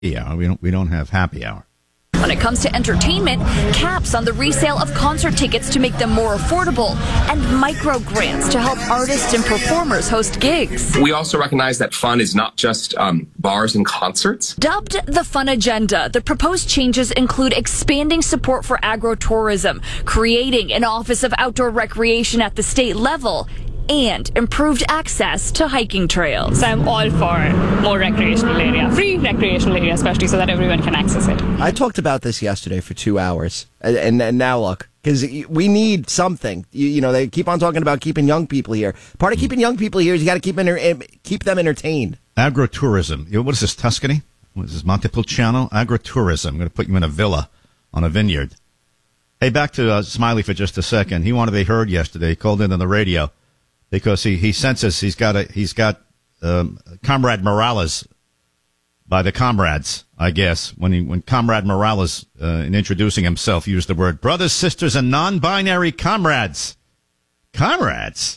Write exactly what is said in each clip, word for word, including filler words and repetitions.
hour. We don't, we don't have happy hour. When it comes to entertainment, caps on the resale of concert tickets to make them more affordable, and micro grants to help artists and performers host gigs. We also recognize that fun is not just um, bars and concerts. Dubbed the Fun Agenda, the proposed changes include expanding support for agro-tourism, creating an Office of Outdoor Recreation at the state level, and improved access to hiking trails. So I'm all for more recreational area, free recreational area especially, so that everyone can access it. I talked about this yesterday for two hours, and, and, and now look, because we need something. You, you know, they keep on talking about keeping young people here. Part of keeping young people here is you got to keep enter- keep them entertained. Agro-tourism. You know, what is this, Tuscany? What is this, Montepulciano? Agro-tourism. I'm going to put you in a villa on a vineyard. Hey, back to uh, Smiley for just a second. He wanted to be heard yesterday. He called in on the radio. Because he, he senses he's got a, he's got um, Comrade Morales by the comrades, I guess. When he when Comrade Morales, uh, in introducing himself, used the word brothers, sisters, and non-binary comrades. Comrades.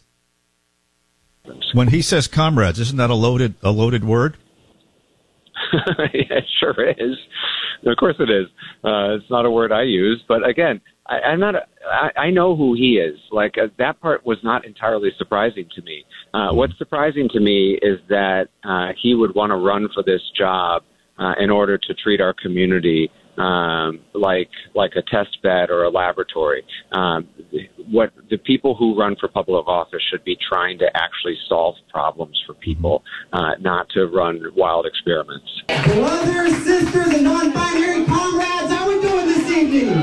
When he says comrades, isn't that a loaded a loaded word? Yeah, it sure is. Of course it is. Uh, it's not a word I use, but again, I, I'm not. A, I, I know who he is. Like uh, that part was not entirely surprising to me. Uh, what's surprising to me is that uh, he would want to run for this job uh, in order to treat our community um, like like a test bed or a laboratory. Um, what the people who run for public office should be trying to actually solve problems for people, uh, not to run wild experiments. Brothers, sisters, and non-binary comrades, how are we doing this evening?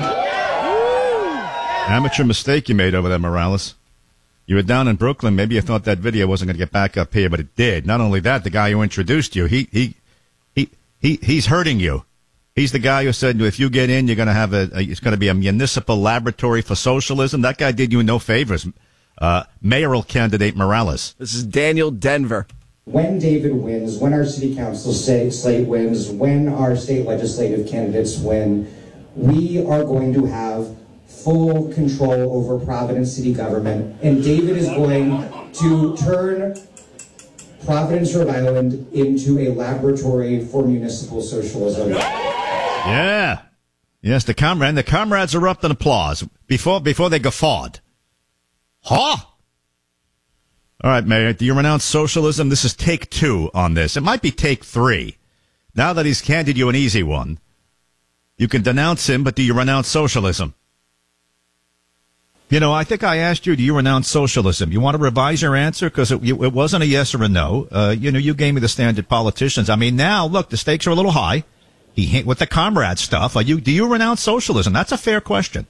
Amateur mistake you made over there, Morales. You were down in Brooklyn. Maybe you thought that video wasn't going to get back up here, but it did. Not only that, the guy who introduced you, he he he he he's hurting you. He's the guy who said if you get in, you're going to have a, a it's going to be a municipal laboratory for socialism. That guy did you no favors. Uh, mayoral candidate Morales. This is Daniel Denver. When David wins, when our city council state, slate wins, when our state legislative candidates win, we are going to have full control over Providence city government, and David is going to turn Providence, Rhode Island into a laboratory for municipal socialism. Yeah. Yes, the comrade, the comrades erupt in applause before before they guffawed. Huh? All right, Mayor, do you renounce socialism? This is take two on this. It might be take three. Now that he's handed you an easy one, you can denounce him, but do you renounce socialism? You know, I think I asked you, do you renounce socialism? You want to revise your answer? Because it, it wasn't a yes or a no. Uh, you know, you gave me the standard politicians. I mean, now, look, the stakes are a little high. He with the comrade stuff. Are you? Do you renounce socialism? That's a fair question.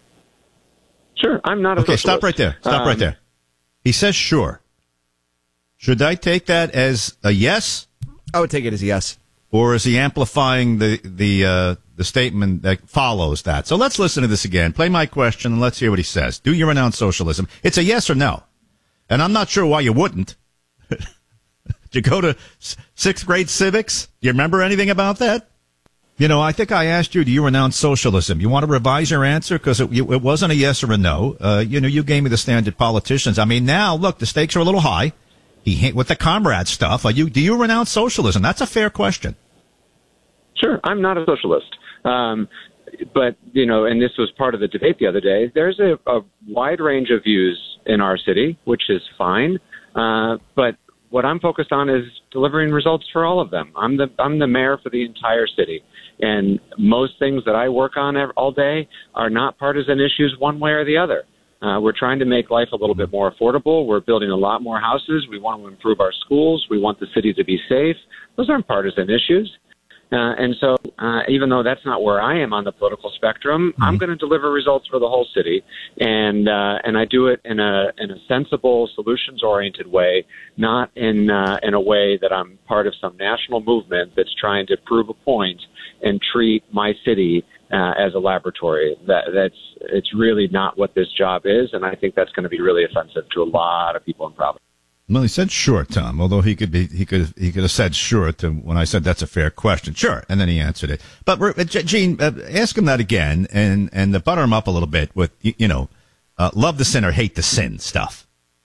Sure, I'm not a Okay, socialist. stop right there. Stop um, right there. He says sure. Should I take that as a yes? I would take it as a yes. Or is he amplifying the the uh, the statement that follows that? So let's listen to this again. Play my question and let's hear what he says. Do you renounce socialism? It's a yes or no. And I'm not sure why you wouldn't. Did you go to sixth grade civics? Do you remember anything about that? You know, I think I asked you, do you renounce socialism? You want to revise your answer? Because it, it wasn't a yes or a no. Uh, you know, you gave me the standard politicians. I mean, now, look, the stakes are a little high. He with the comrade stuff. Are you? Do you renounce socialism? That's a fair question. Sure, I'm not a socialist. Um, but, you know, and this was part of the debate the other day, there's a, a wide range of views in our city, which is fine. Uh, but what I'm focused on is delivering results for all of them. I'm the I'm the mayor for the entire city. And most things that I work on all day are not partisan issues one way or the other. Uh, we're trying to make life a little bit more affordable. We're building a lot more houses. We want to improve our schools. We want the city to be safe. Those aren't partisan issues. Uh, and so uh, even though that's not where I am on the political spectrum, mm-hmm. I'm going to deliver results for the whole city. And uh, and I do it in a in a sensible, solutions-oriented way, not in uh, in a way that I'm part of some national movement that's trying to prove a point and treat my city uh, as a laboratory. That that's it's really not what this job is, and I think that's going to be really offensive to a lot of people in Providence. Well, he said sure, Tom. Although he could be, he could, he could have said sure to when I said that's a fair question. Sure, and then he answered it. But uh, Gene, uh, ask him that again, and and uh, butter him up a little bit with you, you know, uh, love the sin or hate the sin stuff.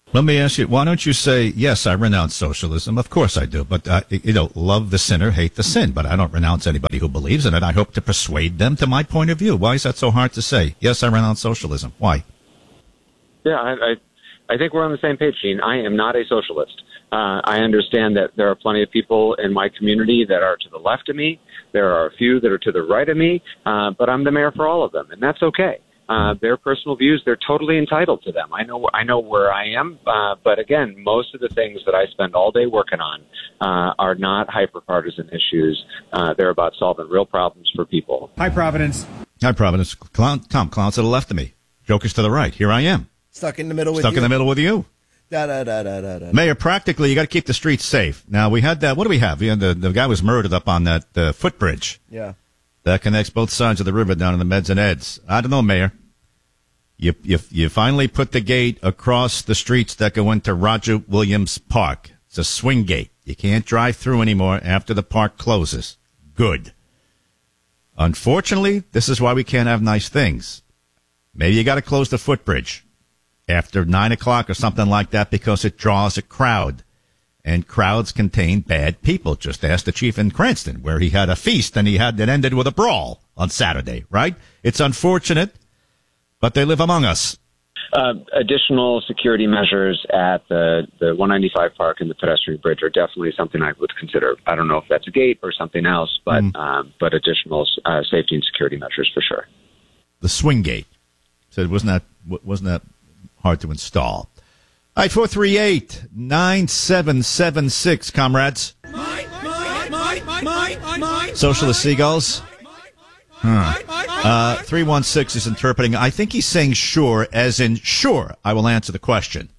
Let me ask you, why don't you say, yes, I renounce socialism? Of course I do. But, uh, you know, love the sinner, hate the sin. But I don't renounce anybody who believes in it. I hope to persuade them to my point of view. Why is that so hard to say? Yes, I renounce socialism. Why? Yeah, I, I, I think we're on the same page, Gene. I am not a socialist. Uh, I understand that there are plenty of people in my community that are to the left of me. There are a few that are to the right of me. Uh, but I'm the mayor for all of them, and that's okay. Uh, their personal views, they're totally entitled to them. I know I know where I am, uh, but again, most of the things that I spend all day working on uh, are not hyper-partisan issues. Uh, they're about solving real problems for people. Hi, Providence. Hi, Providence. Clown, Tom, clown's to the left of me. Joker's to the right. Here I am. Stuck in the middle with Stuck you. in the middle with you. Da, da, da, da, da, da. Mayor, practically, you got to keep the streets safe. Now, we had that. What do we have? We had the, the guy was murdered up on that uh, footbridge. Yeah. That connects both sides of the river down in the Meds and Eds. I don't know, Mayor. You, you, you finally put the gate across the streets that go into Roger Williams Park. It's a swing gate. You can't drive through anymore after the park closes. Good. Unfortunately, this is why we can't have nice things. Maybe you got to close the footbridge after nine o'clock or something like that because it draws a crowd. And crowds contain bad people. Just ask the chief in Cranston, where he had a feast and he had it ended with a brawl on Saturday, right? It's unfortunate, but they live among us. Uh, additional security measures at the, the one ninety-five park and the pedestrian bridge are definitely something I would consider. I don't know if that's a gate or something else, but mm. um, but additional uh, safety and security measures for sure. The swing gate. So it wasn't that wasn't that hard to install. All right, four three eight, nine seven seven six, comrades. Mine, mine, mine, mine, mine, mine. Socialist seagulls. Huh. Uh, three one six is interpreting. I think he's saying sure, as in sure, I will answer the question.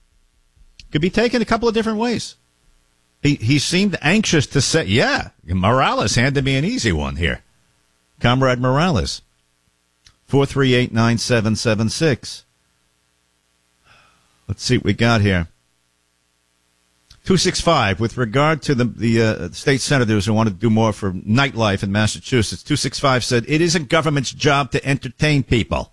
Could be taken a couple of different ways. He he seemed anxious to say, yeah, Morales handed me an easy one here. Comrade Morales. four three eight, nine seven seven six. Let's see what we got here. two six five, with regard to the, the uh, state senators who want to do more for nightlife in Massachusetts, two six five said, it isn't government's job to entertain people.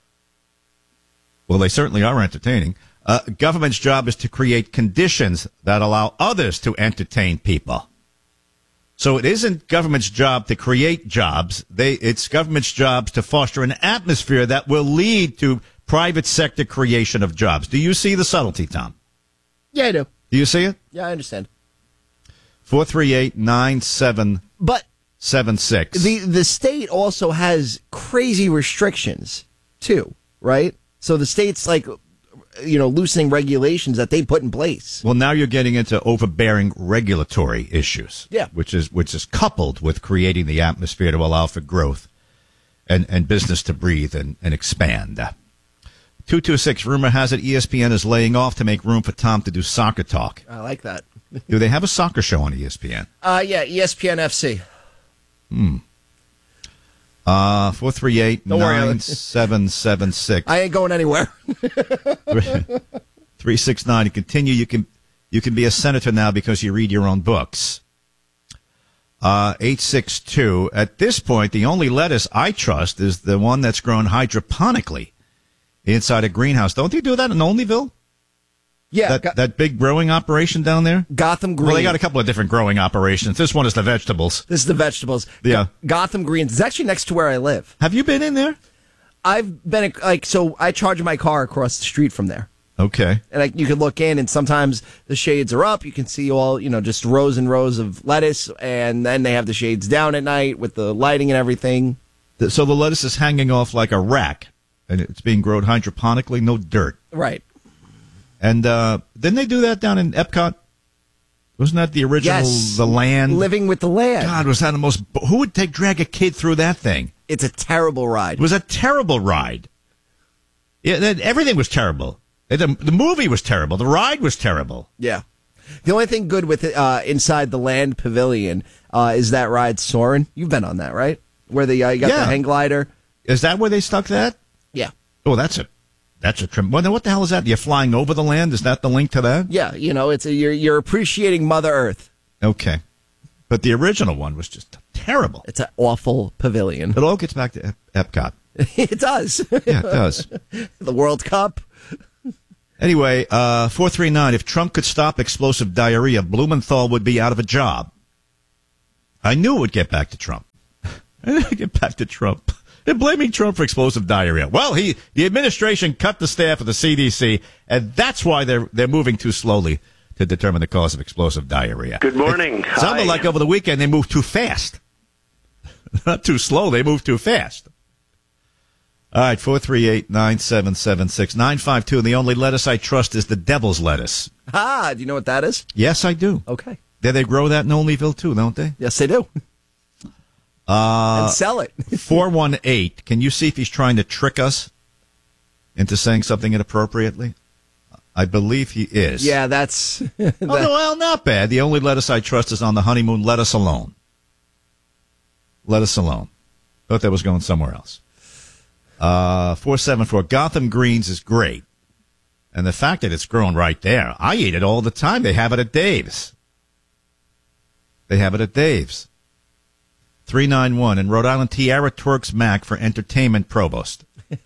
Well, they certainly are entertaining. Uh, government's job is to create conditions that allow others to entertain people. So it isn't government's job to create jobs. They, it's government's job to foster an atmosphere that will lead to private sector creation of jobs. Do you see the subtlety, Tom? Yeah, I do. Do you see it? Yeah, I understand. four three eight, nine seven seven six. But the, the state also has crazy restrictions, too, right? So the state's like, you know, loosening regulations that they put in place. Well, now you're getting into overbearing regulatory issues. Yeah. Which is which is coupled with creating the atmosphere to allow for growth and, and business to breathe and, and expand. two two six, rumor has it E S P N is laying off to make room for Tom to do soccer talk. I like that. Do they have a soccer show on E S P N? Uh, yeah, E S P N F C. Hmm. Uh, four three eight, nine seven seven six. I ain't going anywhere. three six nine. To continue, you can you can be a senator now because you read your own books. Uh, eight six two. At this point, the only lettuce I trust is the one that's grown hydroponically inside a greenhouse. Don't they do that in Olneyville? Yeah. That, Go- that big growing operation down there? Gotham Green. Well, they got a couple of different growing operations. This one is the vegetables. This is the vegetables. Yeah. Go- Gotham Greens. It's actually next to where I live. Have you been in there? I've been, like, so I charge my car across the street from there. Okay. And like, you can look in, and sometimes the shades are up. You can see all, you know, just rows and rows of lettuce, and then they have the shades down at night with the lighting and everything. So the lettuce is hanging off like a rack, and it's being grown hydroponically, no dirt. Right. And uh, didn't they do that down in Epcot? Wasn't that the original, Yes. the land? Living with the land. God, was that the most... Who would take drag a kid through that thing? It's a terrible ride. It was a terrible ride. Yeah, that, everything was terrible. The, the movie was terrible. The ride was terrible. Yeah. The only thing good with it, uh, inside the land pavilion uh, is that ride Soarin'. You've been on that, right? Where the, uh, you got Yeah. the hang glider. Is that where they stuck that? Yeah. Oh, that's a... That's a trim. Well, then what the hell is that? You're flying over the land? Is that the link to that? Yeah, you know, it's a, you're you're appreciating Mother Earth. Okay. But the original one was just terrible. It's an awful pavilion. It all gets back to Ep- Epcot. It does. Yeah, it does. The World Cup. Anyway, uh, four three nine, if Trump could stop explosive diarrhea, Blumenthal would be out of a job. I knew it would get back to Trump. Get back to Trump. They're blaming Trump for explosive diarrhea. Well, he, the administration cut the staff of the C D C, and that's why they're they're moving too slowly to determine the cause of explosive diarrhea. Good morning. It sounded Hi. like over the weekend they moved too fast. Not too slow, they moved too fast. All right, four three eight, nine seven seven six, nine five two, and the only lettuce I trust is the devil's lettuce. Ah, do you know what that is? Yes, I do. Okay. Yeah, they grow that in Olneyville too, don't they? Yes, they do. Uh, and sell it. four one eight, can you see if he's trying to trick us into saying something inappropriately? I believe he is. Yeah, that's... that, oh, no, well, not bad. The only lettuce I trust is on the honeymoon. Let us alone. Let us alone. Thought that was going somewhere else. Uh, four seven four, Gotham Greens is great. And the fact that it's grown right there, I eat it all the time. They have it at Dave's. They have it at Dave's. three nine one, in Rhode Island, Tiara twerks Mac for entertainment provost.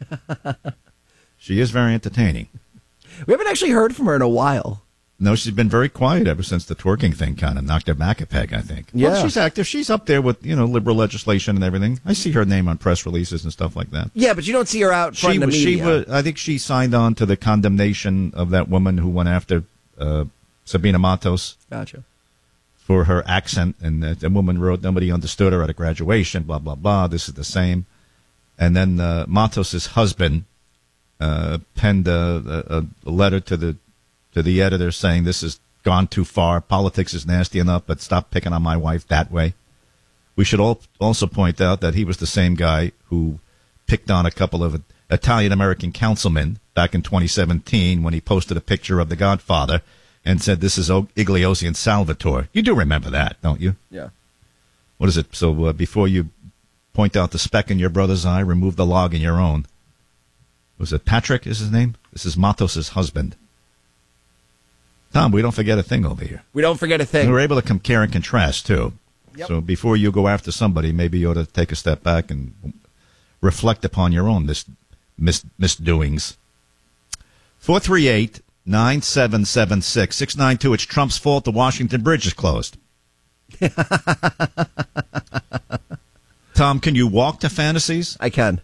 She is very entertaining. We haven't actually heard from her in a while. No, she's been very quiet ever since the twerking thing kind of knocked her back a peg, I think. Yeah. Well, she's active. She's up there with, you know, liberal legislation and everything. I see her name on press releases and stuff like that. Yeah, but you don't see her out front She, of the she media. was, I think she signed on to the condemnation of that woman who went after uh, Sabina Matos. Gotcha. For her accent, and the, the woman wrote, nobody understood her at a graduation, blah, blah, blah. This is the same. And then uh, Matos' husband uh, penned a, a, a letter to the to the editor saying this has gone too far. Politics is nasty enough, but stop picking on my wife that way. We should all also point out that he was the same guy who picked on a couple of Italian-American councilmen back in twenty seventeen when he posted a picture of The Godfather and said, this is Igliosi and Salvatore. You do remember that, don't you? Yeah. What is it? So uh, before you point out the speck in your brother's eye, remove the log in your own. Was it Patrick is his name? This is Matos' husband. Tom, we don't forget a thing over here. We don't forget a thing. And we're able to compare and contrast, too. Yep. So before you go after somebody, maybe you ought to take a step back and reflect upon your own mis- mis- misdoings. four three eight, nine seven seven six, six nine two, it's Trump's fault the Washington Bridge is closed. Tom, can you walk to Fantasies? I can.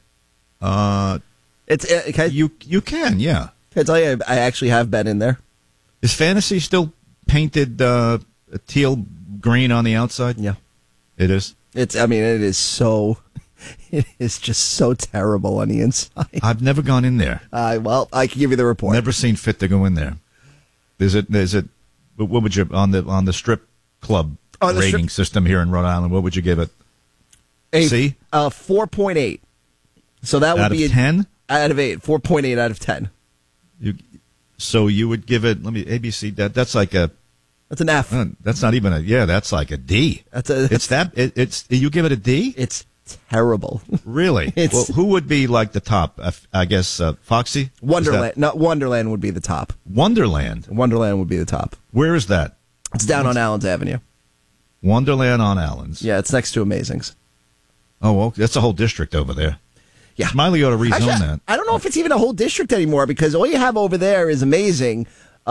Uh, it's uh, can I, you you can, yeah. Can I tell you, I actually have been in there. Is Fantasy still painted uh, teal green on the outside? Yeah. It is? It's. I mean, it is so... It is just so terrible on the inside. I've never gone in there. Uh, well, I can give you the report. Never seen fit to go in there. Is it? Is it? What would you on the on the strip club on the rating strip, system here in Rhode Island? What would you give it? A, C? Uh, four point eight. So that would out be of ten. Out of eight. Four point eight out of ten. You. So you would give it. Let me A B C. That that's like a. That's an F. Uh, that's not even a. Yeah, that's like a D. That's a. It's that. It, it's you give it a D. It's terrible. Really? It's, well, who would be like the top? I, I guess uh, Foxy? Wonderland. No, Wonderland would be the top. Wonderland? Wonderland would be the top. Where is that? It's down on Allens Avenue. Wonderland on Allens. Yeah, it's next to Amazings. Oh, well, that's a whole district over there. Yeah. Smiley ought to rezone Actually, that. I don't know if it's even a whole district anymore because all you have over there is Amazing.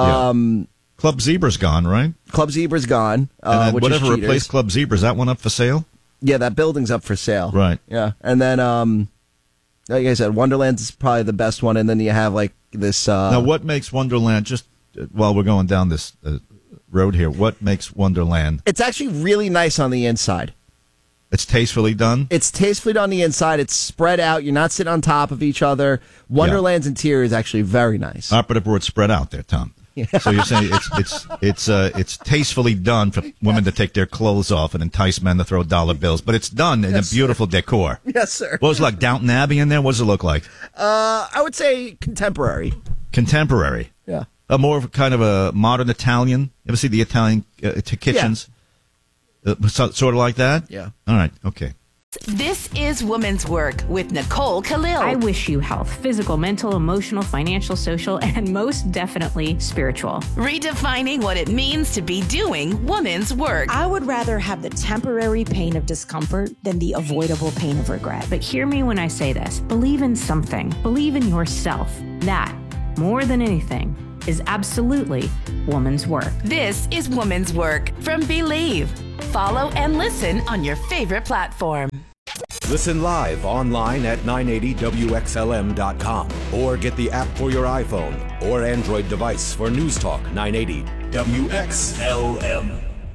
Um, yeah. Club Zebra's gone, right? Club Zebra's gone. Uh, and then which whatever is replaced Club Zebra, is that one up for sale? Yeah, that building's up for sale. Right. Yeah. And then, um, like I said, Wonderland's probably the best one. And then you have, like, this... Uh, now, what makes Wonderland, just uh, while we're going down this uh, road here, what makes Wonderland... It's actually really nice on the inside. It's tastefully done? It's tastefully done on the inside. It's spread out. You're not sitting on top of each other. Wonderland's yeah. interior is actually very nice. Operative word spread out there, Tom. So you're saying it's it's it's uh, it's tastefully done for women to take their clothes off and entice men to throw dollar bills, but it's done in yes, a beautiful sir. decor. Yes, sir. What was it like, Downton Abbey in there? What does it look like? Uh, I would say contemporary. Contemporary. Yeah. A more of kind of a modern Italian. You ever see the Italian uh, to kitchens? Yeah. Uh, so, sort of like that. Yeah. All right. Okay. This is Women's Work with Nicole Khalil. I wish you health, physical, mental, emotional, financial, social, and most definitely spiritual. Redefining what it means to be doing women's work. I would rather have the temporary pain of discomfort than the avoidable pain of regret. But hear me when I say this. Believe in something. Believe in yourself. That, more than anything, is absolutely woman's work. This is Woman's Work from Believe. Follow and listen on your favorite platform. Listen live online at nine eighty W X L M dot com or get the app for your iPhone or Android device for News Talk nine eighty W X L M.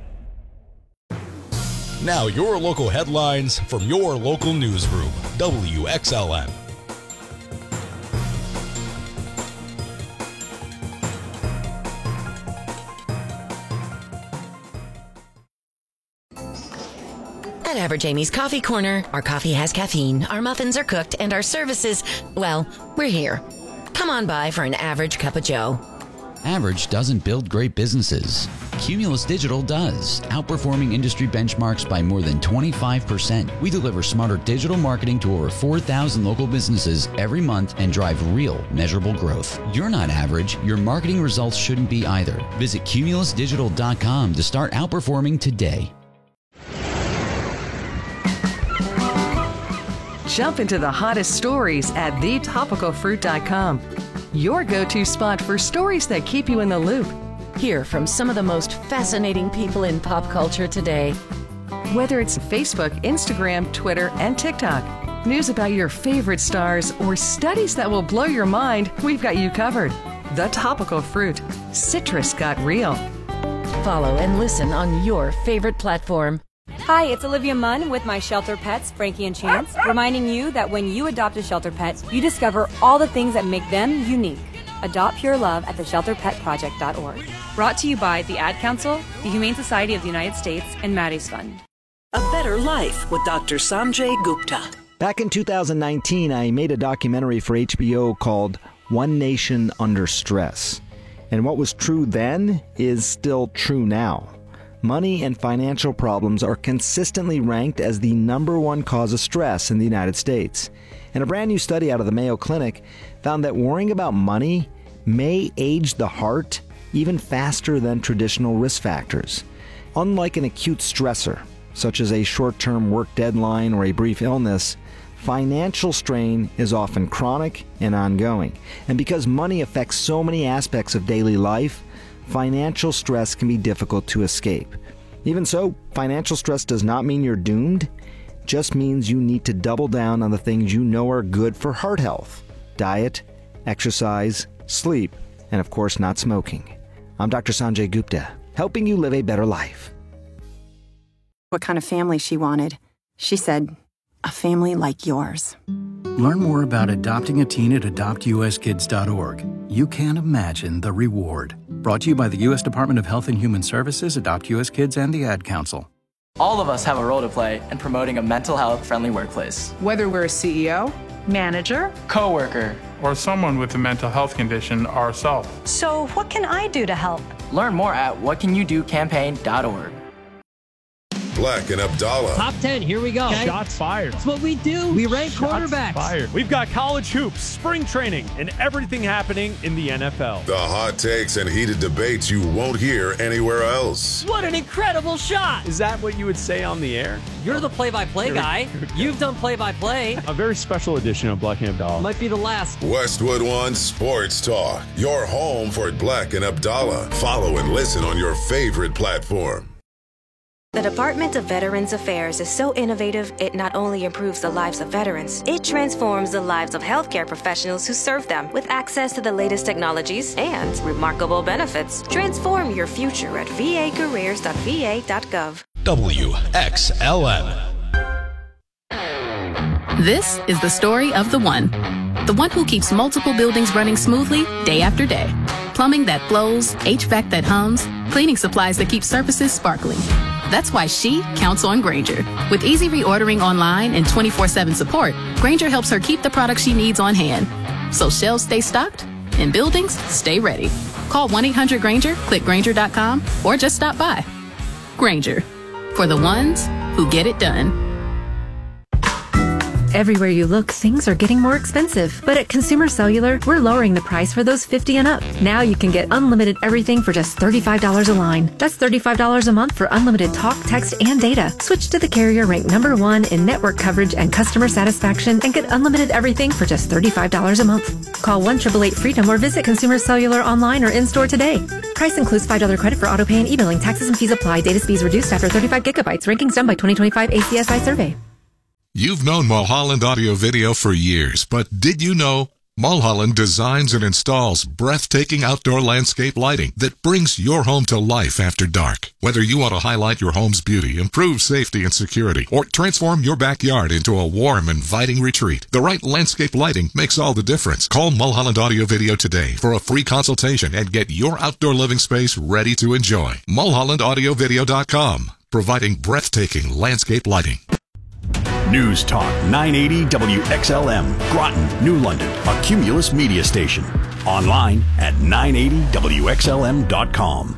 Now your local headlines from your local newsroom, W X L M. At Average Amy's Coffee Corner, our coffee has caffeine, our muffins are cooked, and our services, well, we're here. Come on by for an average cup of joe. Average doesn't build great businesses. Cumulus Digital does, outperforming industry benchmarks by more than twenty-five percent. We deliver smarter digital marketing to over four thousand local businesses every month and drive real, measurable growth. You're not average. Your marketing results shouldn't be either. Visit cumulus digital dot com to start outperforming today. Jump into the hottest stories at the topical fruit dot com. Your go-to spot for stories that keep you in the loop. Hear from some of the most fascinating people in pop culture today. Whether it's Facebook, Instagram, Twitter, and TikTok, news about your favorite stars, or studies that will blow your mind, we've got you covered. The Topical Fruit. Citrus got real. Follow and listen on your favorite platform. Hi, it's Olivia Munn with my shelter pets, Frankie and Chance, reminding you that when you adopt a shelter pet, you discover all the things that make them unique. Adopt Pure Love at the shelter pet project dot org. Brought to you by the Ad Council, the Humane Society of the United States, and Maddie's Fund. A Better Life with Doctor Sanjay Gupta. Back in two thousand nineteen, I made a documentary for H B O called One Nation Under Stress. And what was true then is still true now. Money and financial problems are consistently ranked as the number one cause of stress in the United States. And a brand new study out of the Mayo Clinic found that worrying about money may age the heart even faster than traditional risk factors. Unlike an acute stressor, such as a short-term work deadline or a brief illness, financial strain is often chronic and ongoing. And because money affects so many aspects of daily life, financial stress can be difficult to escape. Even so, financial stress does not mean you're doomed. It just means you need to double down on the things you know are good for heart health: diet, exercise, sleep, and of course not smoking. I'm Doctor Sanjay Gupta, helping you live a better life. What kind of family she wanted. She said, a family like yours. Learn more about adopting a teen at adopt u s kids dot org. You can't imagine the reward. Brought to you by the U S Department of Health and Human Services, Adopt U S Kids, and the Ad Council. All of us have a role to play in promoting a mental health-friendly workplace. Whether we're a C E O, manager, coworker, or someone with a mental health condition ourselves. So what can I do to help? Learn more at what can you do campaign dot org. Black and Abdallah. Top ten, here we go. Okay. Shots fired. That's what we do. We rank Shots quarterbacks. Fired. We've got college hoops, spring training, and everything happening in the N F L. The hot takes and heated debates you won't hear anywhere else. What an incredible shot. Is that what you would say on the air? You're the play-by-play guy. You've done play-by-play. A very special edition of Black and Abdallah. Might be the last. Westwood One Sports Talk. Your home for Black and Abdallah. Follow and listen on your favorite platform. The Department of Veterans Affairs is so innovative, it not only improves the lives of veterans, it transforms the lives of healthcare professionals who serve them with access to the latest technologies and remarkable benefits. Transform your future at v a careers dot v a dot gov. W X L M. This is the story of the one. The one who keeps multiple buildings running smoothly day after day. Plumbing that flows, H V A C that hums, cleaning supplies that keep surfaces sparkling. That's why she counts on Grainger. With easy reordering online and twenty-four seven support, Grainger helps her keep the products she needs on hand. So shelves stay stocked and buildings stay ready. Call one eight hundred Grainger, click Grainger dot com, or just stop by. Grainger, for the ones who get it done. Everywhere you look, things are getting more expensive. But at Consumer Cellular, we're lowering the price for those fifty and up. Now you can get unlimited everything for just thirty-five dollars a line. That's thirty-five dollars a month for unlimited talk, text, and data. Switch to the carrier ranked number one in network coverage and customer satisfaction and get unlimited everything for just thirty-five dollars a month. Call one eight eight eight freedom or visit Consumer Cellular online or in-store today. Price includes five dollars credit for auto pay and e-billing. Taxes and fees apply. Data speeds reduced after thirty-five gigabytes. Rankings done by twenty twenty-five A C S I survey. You've known Mulholland Audio Video for years, but did you know Mulholland designs and installs breathtaking outdoor landscape lighting that brings your home to life after dark? Whether you want to highlight your home's beauty, improve safety and security, or transform your backyard into a warm, inviting retreat, the right landscape lighting makes all the difference. Call Mulholland Audio Video today for a free consultation and get your outdoor living space ready to enjoy. mulholland audio video dot com, providing breathtaking landscape lighting. News Talk nine eighty W X L M, Groton, New London, a Cumulus media station. Online at nine eighty W X L M dot com.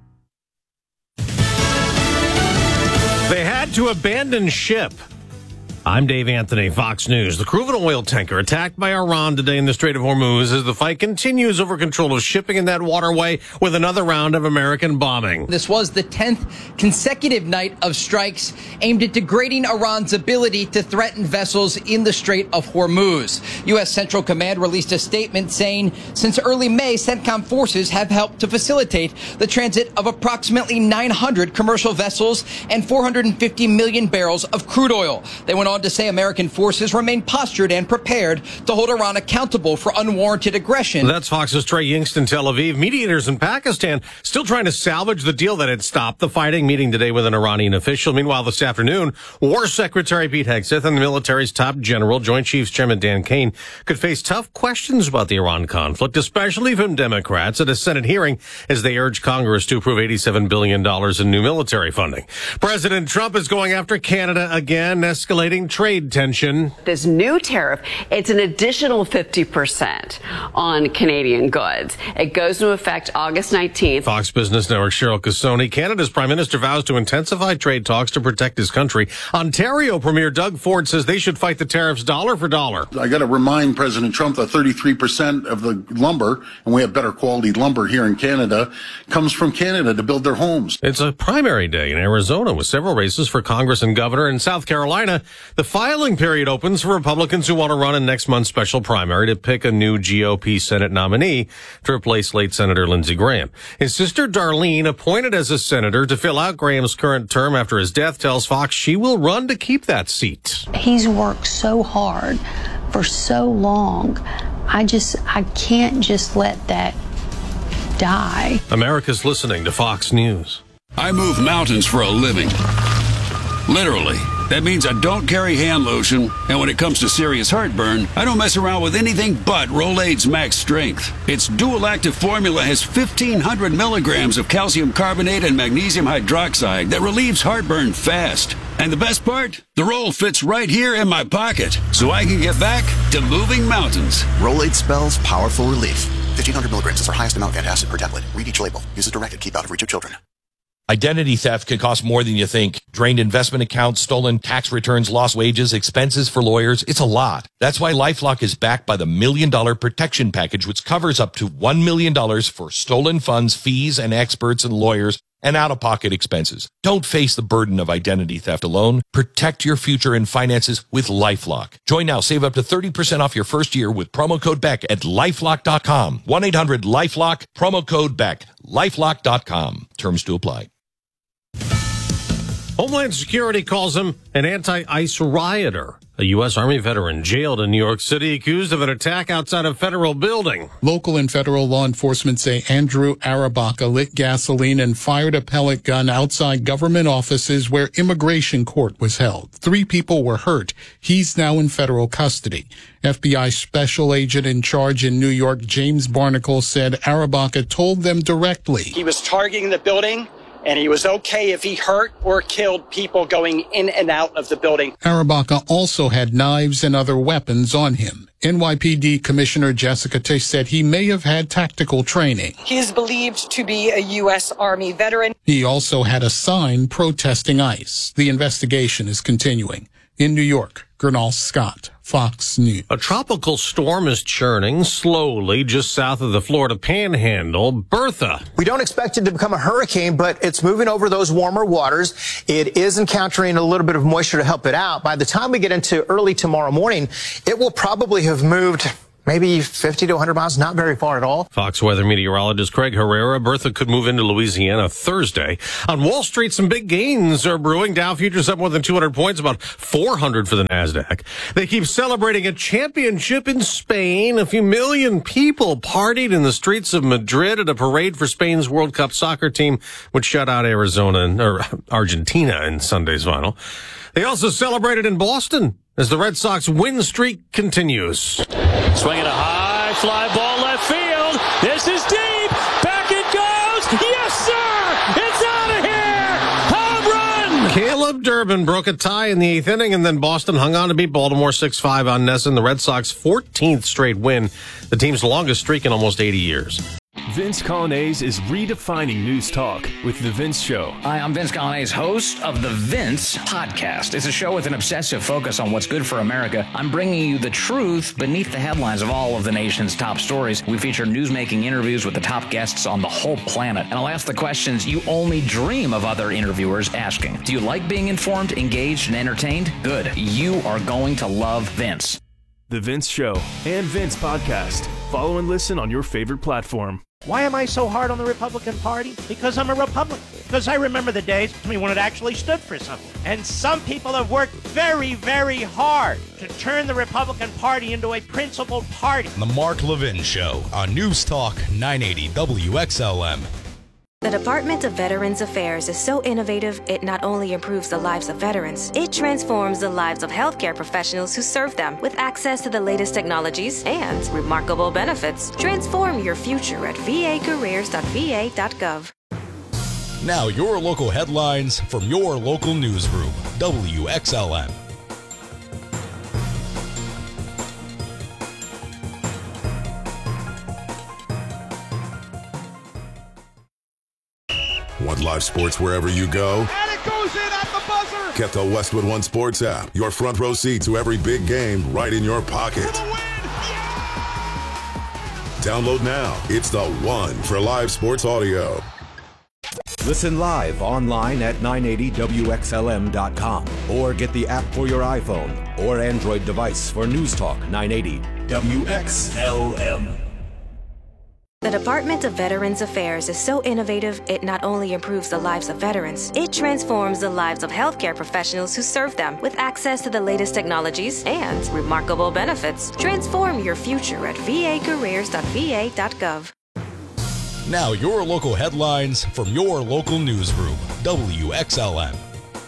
They had to abandon ship. I'm Dave Anthony, Fox News. The crew of an oil tanker attacked by Iran today in the Strait of Hormuz as the fight continues over control of shipping in that waterway with another round of American bombing. This was the tenth consecutive night of strikes aimed at degrading Iran's ability to threaten vessels in the Strait of Hormuz. U S. Central Command released a statement saying since early May, CENTCOM forces have helped to facilitate the transit of approximately nine hundred commercial vessels and four hundred fifty million barrels of crude oil. They went on to say American forces remain postured and prepared to hold Iran accountable for unwarranted aggression. That's Fox's Trey Yingst in Tel Aviv. Mediators in Pakistan still trying to salvage the deal that had stopped the fighting, meeting today with an Iranian official. Meanwhile, this afternoon, War Secretary Pete Hegseth and the military's top general, Joint Chiefs Chairman Dan Kane, could face tough questions about the Iran conflict, especially from Democrats at a Senate hearing as they urge Congress to approve eighty-seven billion dollars in new military funding. President Trump is going after Canada again, escalating trade tension. This new tariff, it's an additional fifty percent on Canadian goods. It goes into effect August nineteenth. Fox Business Network Cheryl Casoni. Canada's Prime Minister vows to intensify trade talks to protect his country. Ontario Premier Doug Ford says they should fight the tariffs dollar for dollar. I got to remind President Trump that thirty-three percent of the lumber, and we have better quality lumber here in Canada, comes from Canada to build their homes. It's a primary day in Arizona with several races for Congress and governor. In South Carolina, the filing period opens for Republicans who want to run in next month's special primary to pick a new G O P Senate nominee to replace late Senator Lindsey Graham. His sister Darlene, appointed as a senator to fill out Graham's current term after his death, tells Fox she will run to keep that seat. He's worked so hard for so long. I just, I can't just let that die. America's listening to Fox News. I move mountains for a living. Literally. That means I don't carry hand lotion, and when it comes to serious heartburn, I don't mess around with anything but Rolaids Max Strength. Its dual-active formula has fifteen hundred milligrams of calcium carbonate and magnesium hydroxide that relieves heartburn fast. And the best part? The roll fits right here in my pocket, so I can get back to moving mountains. Rolaids spells powerful relief. fifteen hundred milligrams is our highest amount of antacid per tablet. Read each label. Use as directed. Keep out of reach of children. Identity theft can cost more than you think. Drained investment accounts, stolen tax returns, lost wages, expenses for lawyers. It's a lot. That's why LifeLock is backed by the Million Dollar Protection Package, which covers up to one million dollars for stolen funds, fees, and experts and lawyers, and out-of-pocket expenses. Don't face the burden of identity theft alone. Protect your future and finances with LifeLock. Join now. Save up to thirty percent off your first year with promo code Beck at lifelock dot com. one eight hundred lifelock, promo code Beck, lifelock dot com. Terms to apply. Homeland Security calls him an anti-ICE rioter. A U S. Army veteran jailed in New York City accused of an attack outside a federal building. Local and federal law enforcement say Andrew Arabaca lit gasoline and fired a pellet gun outside government offices where immigration court was held. Three people were hurt. He's now in federal custody. F B I special agent in charge in New York, James Barnacle, said Arabaca told them directly. He was targeting the building, and he was okay if he hurt or killed people going in and out of the building. Arabaca also had knives and other weapons on him. N Y P D Commissioner Jessica Tisch said he may have had tactical training. He is believed to be a U S. Army veteran. He also had a sign protesting ICE. The investigation is continuing. In New York, Gernal Scott, Fox News. A tropical storm is churning slowly just south of the Florida Panhandle. Bertha. We don't expect it to become a hurricane, but it's moving over those warmer waters. It is encountering a little bit of moisture to help it out. By the time we get into early tomorrow morning, it will probably have moved maybe fifty to one hundred miles, not very far at all. Fox weather meteorologist Craig Herrera. Bertha could move into Louisiana Thursday. On Wall Street, some big gains are brewing. Dow futures up more than two hundred points, about four hundred for the NASDAQ. They keep celebrating a championship in Spain. A few million people partied in the streets of Madrid at a parade for Spain's World Cup soccer team, which shut out Arizona or Argentina in Sunday's final. They also celebrated in Boston as the Red Sox win streak continues. Swinging a high fly ball left field. This is deep. Back it goes. Yes, sir. It's out of here. Home run. Caleb Durbin broke a tie in the eighth inning, and then Boston hung on to beat Baltimore six five on Nesson. The Red Sox fourteenth straight win, the team's longest streak in almost eighty years. Vince Colonnese is redefining news talk with The Vince Show. Hi, I'm Vince Colonnese, host of The Vince Podcast. It's a show with an obsessive focus on what's good for America. I'm bringing you the truth beneath the headlines of all of the nation's top stories. We feature newsmaking interviews with the top guests on the whole planet. And I'll ask the questions you only dream of other interviewers asking. Do you like being informed, engaged, and entertained? Good. You are going to love Vince. The Vince Show and Vince Podcast. Follow and listen on your favorite platform. Why am I so hard on the Republican Party? Because I'm a Republican. Because I remember the days when it actually stood for something. And some people have worked very, very hard to turn the Republican Party into a principled party. The Mark Levin Show on News Talk nine eighty W X L M. The Department of Veterans Affairs is so innovative, it not only improves the lives of veterans, it transforms the lives of healthcare professionals who serve them with access to the latest technologies and remarkable benefits. Transform your future at v a careers dot v a dot gov. Now, your local headlines from your local newsroom, W X L M. Want live sports wherever you go? And it goes in at the buzzer! Get the Westwood One Sports app. Your front row seat to every big game right in your pocket. Download now. It's the one for live sports audio. Listen live online at nine eighty W X L M dot com or get the app for your iPhone or Android device for News Talk nine eighty W X L M. The Department of Veterans Affairs is so innovative, it not only improves the lives of veterans, it transforms the lives of healthcare professionals who serve them with access to the latest technologies and remarkable benefits. Transform your future at v a careers dot v a dot gov. Now, your local headlines from your local newsroom, W X L M.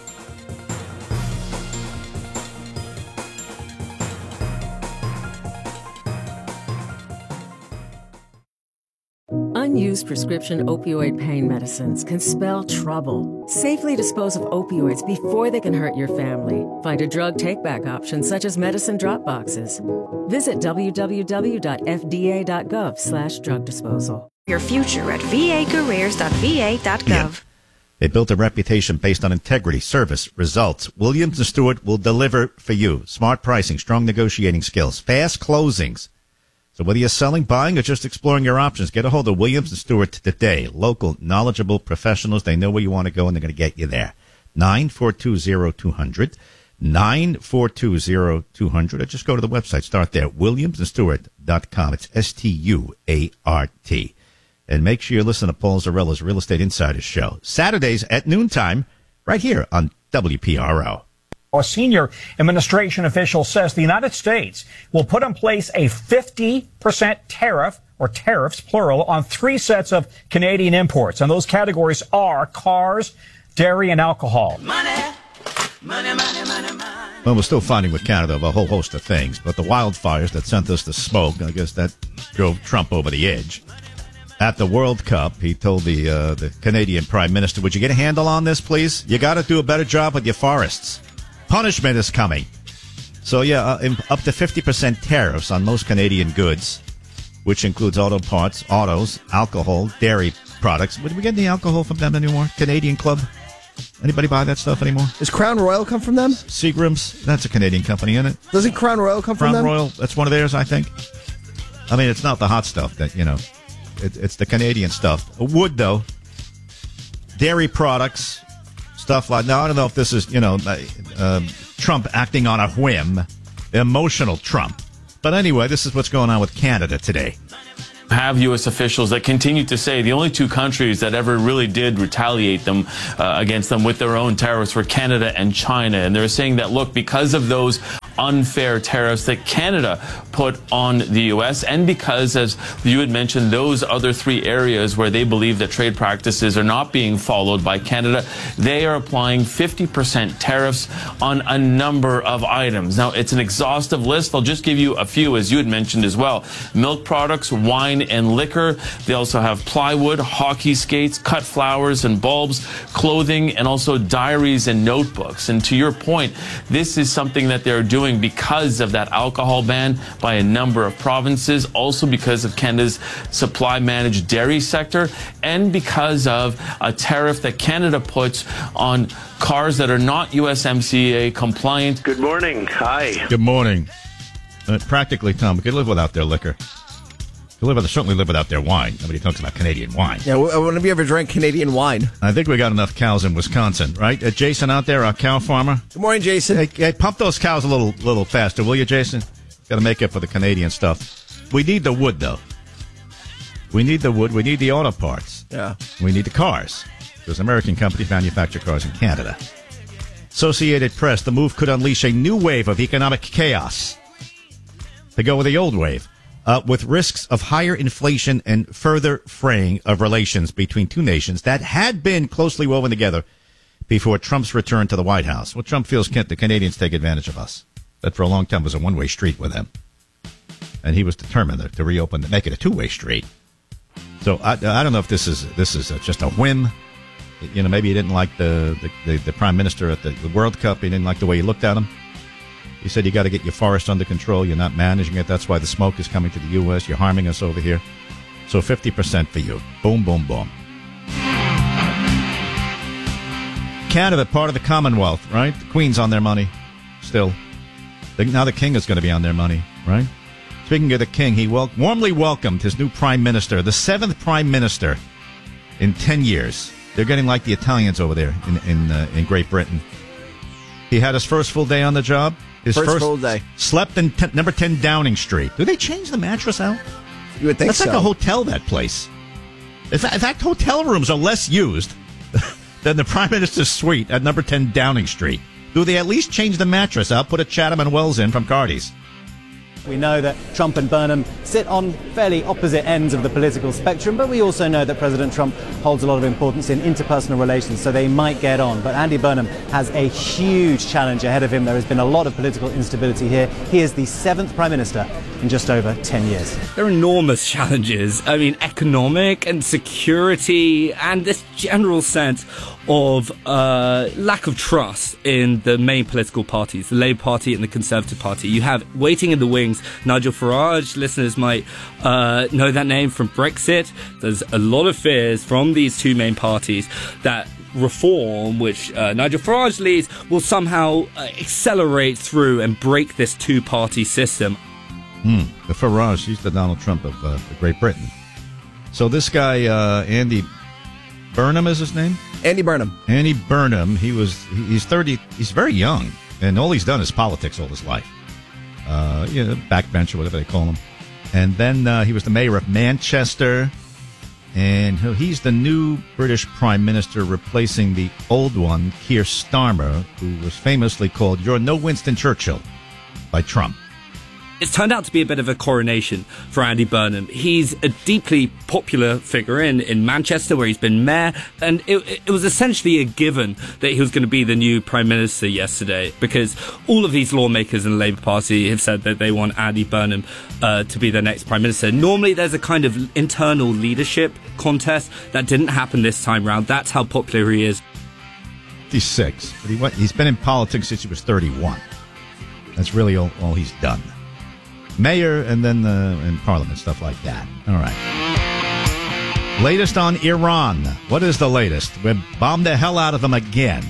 Unused prescription opioid pain medicines can spell trouble. Safely dispose of opioids before they can hurt your family. Find a drug take-back option such as medicine drop boxes. Visit w w w dot f d a dot gov slash drug disposal. Your future at v a careers dot v a dot gov. Yeah. They built a reputation based on integrity, service, results. Williams and Stewart will deliver for you. Smart pricing, strong negotiating skills, fast closings. So whether you're selling, buying, or just exploring your options, get a hold of Williams and Stewart today. Local, knowledgeable professionals. They know where you want to go, and they're going to get you there. nine four two zero two hundred. nine four two zero two hundred. Or just go to the website. Start there. williams and stewart dot com. It's S T U A R T. And make sure you listen to Paul Zarella's Real Estate Insiders Show. Saturdays at noontime, right here on W P R O. A senior administration official says the United States will put in place a fifty percent tariff, or tariffs, plural, on three sets of Canadian imports. And those categories are cars, dairy, and alcohol. Money, money, money, money, money. Well, we're still fighting with Canada of a whole host of things, but the wildfires that sent us to smoke, I guess that drove Trump over the edge. At the World Cup, he told the uh, the Canadian Prime Minister, would you get a handle on this, please? You got to do a better job with your forests. Punishment is coming. So, yeah, uh, up to fifty percent tariffs on most Canadian goods, which includes auto parts, autos, alcohol, dairy products. Would we get any alcohol from them anymore? Canadian Club? Anybody buy that stuff anymore? Does Crown Royal come from them? Seagram's, that's a Canadian company, isn't it? Doesn't Crown Royal come Crown from them? Crown Royal, that's one of theirs, I think. I mean, it's not the hot stuff that, you know, it, it's the Canadian stuff. Wood, though, dairy products, stuff like, now I don't know if this is, you know, uh, Trump acting on a whim, emotional Trump. But anyway, this is what's going on with Canada today. Have U S officials that continue to say the only two countries that ever really did retaliate them uh, against them with their own tariffs were Canada and China. And they're saying that, look, because of those unfair tariffs that Canada put on the U S, and because, as you had mentioned, those other three areas where they believe that trade practices are not being followed by Canada, they are applying fifty percent tariffs on a number of items. Now, it's an exhaustive list. I'll just give you a few, as you had mentioned as well. Milk products, wine and liquor. They also have plywood, hockey skates, cut flowers and bulbs, clothing, and also diaries and notebooks. And to your point, this is something that they're doing because of that alcohol ban by a number of provinces, also because of Canada's supply-managed dairy sector, and because of a tariff that Canada puts on cars that are not U S M C A compliant. Good morning. Hi. Good morning. Uh, practically, Tom, we could live without their liquor. We live with, certainly live without their wine. Nobody talks about Canadian wine. Yeah, when have you ever drank Canadian wine? I think we got enough cows in Wisconsin, right? Uh, Jason out there, our cow farmer. Good morning, Jason. Hey, hey, pump those cows a little little faster, will you, Jason? Got to make up for the Canadian stuff. We need the wood, though. We need the wood. We need the auto parts. Yeah. We need the cars. Because American companies manufacture cars in Canada. Associated Press, the move could unleash a new wave of economic chaos. To go with the old wave. Uh, with risks of higher inflation and further fraying of relations between two nations that had been closely woven together before Trump's return to the White House. Well, Trump feels the Canadians take advantage of us. That for a long time was a one-way street with him. And he was determined to, to reopen, to make it a two-way street. So I, I don't know if this is this is just a whim. You know, maybe he didn't like the, the, the, the prime minister at the, the World Cup. He didn't like the way he looked at him. He said you got to get your forest under control. You're not managing it. That's why the smoke is coming to the U S. You're harming us over here. So fifty percent for you. Boom, boom, boom. Canada, part of the Commonwealth, right? The Queen's on their money still. Now the King is going to be on their money, right? Speaking of the King, he wel- warmly welcomed his new prime minister, the seventh prime minister in ten years. They're getting like the Italians over there in, in, uh, in Great Britain. He had his first full day on the job. His first, first full day. Slept in ten, number ten Downing Street. Do they change the mattress out? You would think That's so. like a hotel, that place. In fact, in fact, hotel rooms are less used than the Prime Minister's suite at number ten Downing Street. Do they at least change the mattress out, put a Chatham and Wells in from Cardi's? We know that Trump and Burnham sit on fairly opposite ends of the political spectrum, but we also know that President Trump holds a lot of importance in interpersonal relations, so they might get on. But Andy Burnham has a huge challenge ahead of him. There has been a lot of political instability here. He is the seventh Prime Minister in just over ten years. There are enormous challenges. I mean, economic and security and this general sense of uh, lack of trust in the main political parties, the Labour Party and the Conservative Party. You have waiting in the wings Nigel Farage. Listeners might uh, know that name from Brexit. There's a lot of fears from these two main parties that reform, which uh, Nigel Farage leads, will somehow uh, accelerate through and break this two-party system. Hmm. The Farage, he's the Donald Trump of uh, Great Britain. So this guy, uh, Andy Burnham is his name? Andy Burnham. Andy Burnham, he was, he's thirty, he's very young, and all he's done is politics all his life. Uh, you know, backbencher, whatever they call him. And then uh, he was the mayor of Manchester, and he's the new British Prime Minister replacing the old one, Keir Starmer, who was famously called "You're no Winston Churchill" by Trump. It's turned out to be a bit of a coronation for Andy Burnham. He's a deeply popular figure in, in Manchester, where he's been mayor, and it, it was essentially a given that he was going to be the new Prime Minister yesterday, because all of these lawmakers in the Labour Party have said that they want Andy Burnham uh, to be their next Prime Minister. Normally there's a kind of internal leadership contest. That didn't happen this time round. That's how popular he is. He's six, but he went, he's been in politics since he was thirty-one. That's really all, all he's done. Mayor and then uh, in Parliament, stuff like that. All right. Latest on Iran. What is the latest? We bombed the hell out of them again.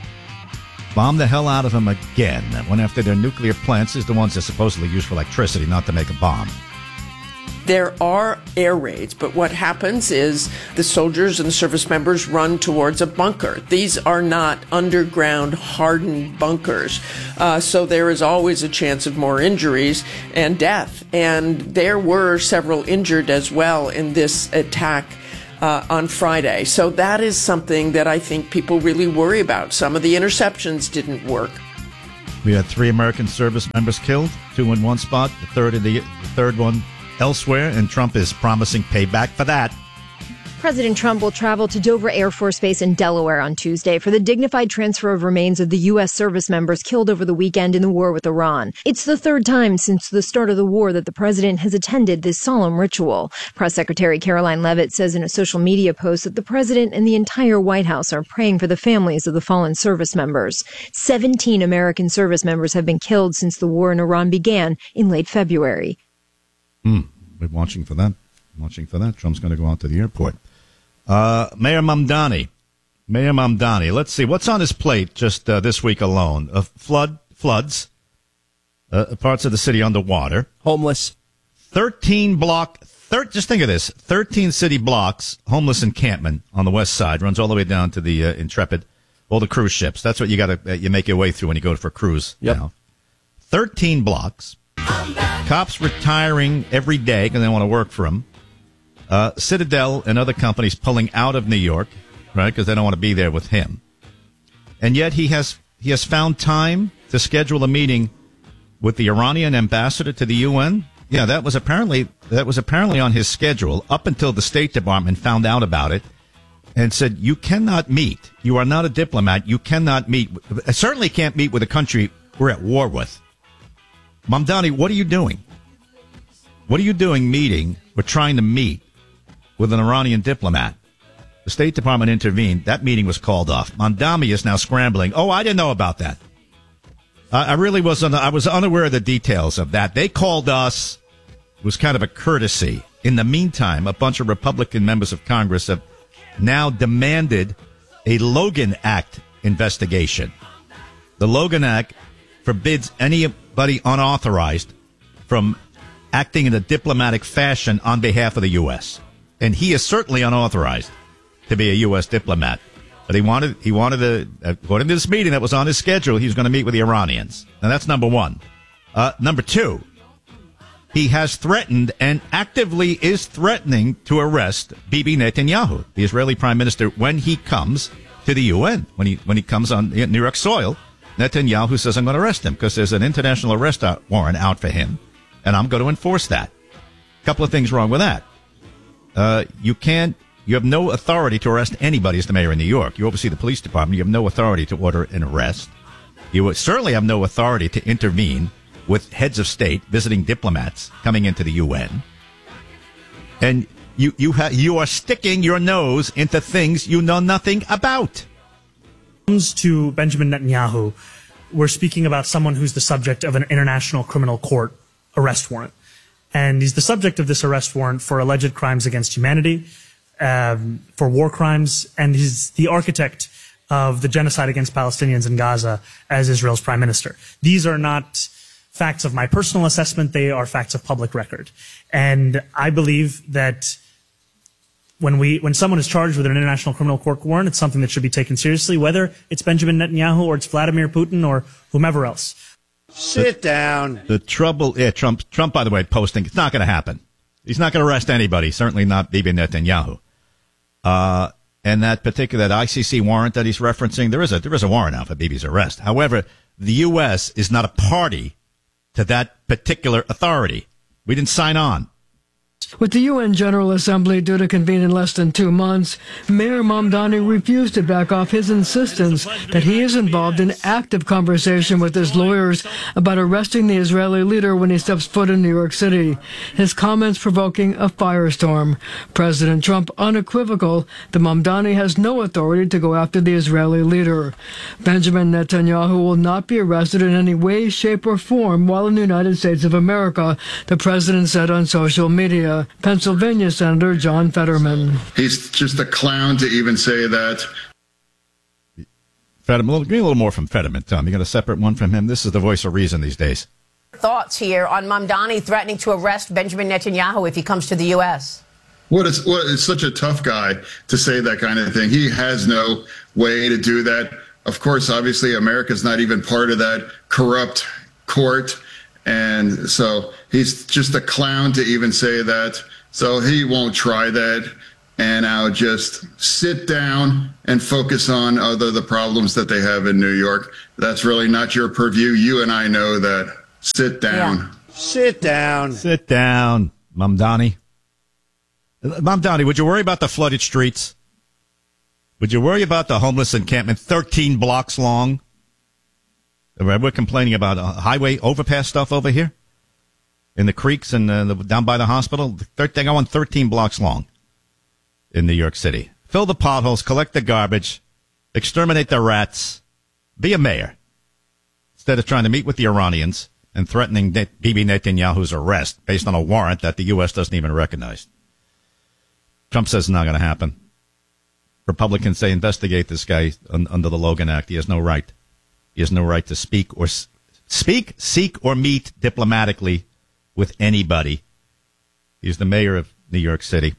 Bombed the hell out of them again. One after their nuclear plants is the ones that supposedly used for electricity, not to make a bomb. There are air raids, but what happens is the soldiers and the service members run towards a bunker. These are not underground hardened bunkers. Uh, so there is always a chance of more injuries and death. And there were several injured as well in this attack uh, on Friday. So that is something that I think people really worry about. Some of the interceptions didn't work. We had three American service members killed, two in one spot, the third in the, the third one elsewhere, and Trump is promising payback for that. President Trump will travel to Dover Air Force Base in Delaware on Tuesday for the dignified transfer of remains of the U S service members killed over the weekend in the war with Iran. It's the third time since the start of the war that the president has attended this solemn ritual. Press Secretary Caroline Leavitt says in a social media post that the president and the entire White House are praying for the families of the fallen service members. Seventeen American service members have been killed since the war in Iran began in late February. Hmm. We're watching for that. Watching for that. Trump's going to go out to the airport. Uh, Mayor Mamdani. Mayor Mamdani. Let's see. What's on his plate just uh, this week alone? Uh, flood, floods, uh, parts of the city underwater. Homeless. thirteen block, thir- just think of this. thirteen city blocks, homeless encampment on the west side. Runs all the way down to the uh, Intrepid. All the cruise ships. That's what you got to, uh, you make your way through when you go for a cruise. Yep. Now. thirteen blocks. Cops retiring every day because they want to work for him. Uh, Citadel and other companies pulling out of New York, right, because they don't want to be there with him. And yet he has he has found time to schedule a meeting with the Iranian ambassador to the U N. Yeah, that was apparently that was apparently on his schedule up until the State Department found out about it and said, you cannot meet. You are not a diplomat. You cannot meet. Certainly can't meet with a country we're at war with. Mamdani, what are you doing? What are you doing meeting or trying to meet with an Iranian diplomat? The State Department intervened. That meeting was called off. Mamdani is now scrambling. Oh, I didn't know about that. Uh, I really wasn't. I was unaware of the details of that. They called us. It was kind of a courtesy. In the meantime, a bunch of Republican members of Congress have now demanded a Logan Act investigation. The Logan Act forbids anybody unauthorized from acting in a diplomatic fashion on behalf of the U S. And he is certainly unauthorized to be a U S diplomat. But he wanted, he wanted to, according to this meeting that was on his schedule, he was going to meet with the Iranians. And that's number one. Uh, number two, he has threatened and actively is threatening to arrest Bibi Netanyahu, the Israeli prime minister, when he comes to the U N, when he, when he comes on New York soil. Netanyahu says, I'm going to arrest him because there's an international arrest warrant out for him, and I'm going to enforce that. A couple of things wrong with that. Uh, you can't, you have no authority to arrest anybody as the mayor in New York. You oversee the police department. You have no authority to order an arrest. You certainly have no authority to intervene with heads of state, visiting diplomats coming into the U N. And you, you, ha- you are sticking your nose into things you know nothing about. Comes to Benjamin Netanyahu, we're speaking about someone who's the subject of an international criminal court arrest warrant. And he's the subject of this arrest warrant for alleged crimes against humanity, um, for war crimes, and he's the architect of the genocide against Palestinians in Gaza as Israel's prime minister. These are not facts of my personal assessment, they are facts of public record. And I believe that When we, when someone is charged with an international criminal court warrant, it's something that should be taken seriously, whether it's Benjamin Netanyahu or it's Vladimir Putin or whomever else. Sit down. The trouble, yeah, Trump, Trump, by the way, posting, it's not going to happen. He's not going to arrest anybody, certainly not Bibi Netanyahu. Uh, and that particular, that I C C warrant that he's referencing, there is a, there is a warrant out for Bibi's arrest. However, the U S is not a party to that particular authority. We didn't sign on. With the U N General Assembly due to convene in less than two months, Mayor Mamdani refused to back off his insistence that he is involved in active conversation with his lawyers about arresting the Israeli leader when he steps foot in New York City. His comments provoking a firestorm. President Trump unequivocal that Mamdani has no authority to go after the Israeli leader. Benjamin Netanyahu will not be arrested in any way, shape, or form while in the United States of America, the president said on social media. Virginia, Pennsylvania Senator John Fetterman. He's just a clown to even say that. Fetterman, give me a little more from Fetterman, Tom. You got a separate one from him? This is the voice of reason these days. Thoughts here on Mamdani threatening to arrest Benjamin Netanyahu if he comes to the U S? What is what is such a tough guy to say that kind of thing. He has no way to do that. Of course, obviously, America's not even part of that corrupt court. And so he's just a clown to even say that. So he won't try that. And I'll just sit down and focus on other the problems that they have in New York. That's really not your purview. You and I know that. Sit down. Yeah. Sit down. Sit down, Mamdani. Mamdani, would you worry about the flooded streets? Would you worry about the homeless encampment thirteen blocks long? We're complaining about uh, highway overpass stuff over here in the creeks and uh, the, down by the hospital. They go on thirteen blocks long in New York City. Fill the potholes, collect the garbage, exterminate the rats. Be a mayor instead of trying to meet with the Iranians and threatening Bibi Netanyahu's arrest based on a warrant that the U S doesn't even recognize. Trump says it's not going to happen. Republicans say investigate this guy un- under the Logan Act. He has no right. He has no right to speak or s- speak, seek, or meet diplomatically with anybody. He's the mayor of New York City.